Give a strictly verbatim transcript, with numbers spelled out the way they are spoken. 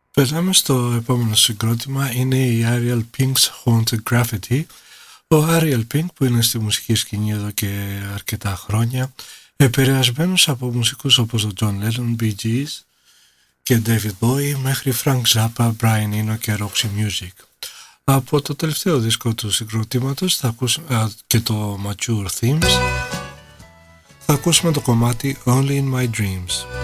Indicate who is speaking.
Speaker 1: Περνάμε στο επόμενο συγκρότημα, είναι η Ariel Pink's Haunted Graffiti. Ο Ariel Pink, που είναι στη μουσική σκηνή εδώ και αρκετά χρόνια, επηρεασμένος από μουσικούς όπως ο John Lennon, Bee Gees και David Bowie, μέχρι Frank Zappa, Brian Eno και Roxy Music. Από το τελευταίο δίσκο του συγκροτήματος θα ακούσουμε, και το Mature Themes, θα ακούσουμε το κομμάτι Only in My Dreams.